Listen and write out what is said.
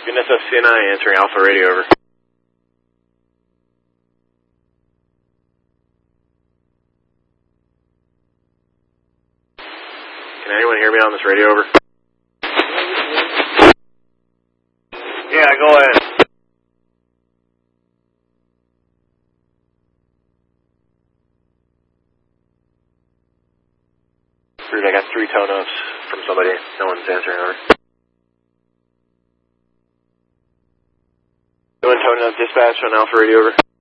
NSFCNI answering Alpha Radio, over. Can anyone hear me on this radio, over? Yeah, go ahead. I got 3 tone-ups from somebody. No one's answering, over. Doing tone-up dispatch on Alpha Radio, over.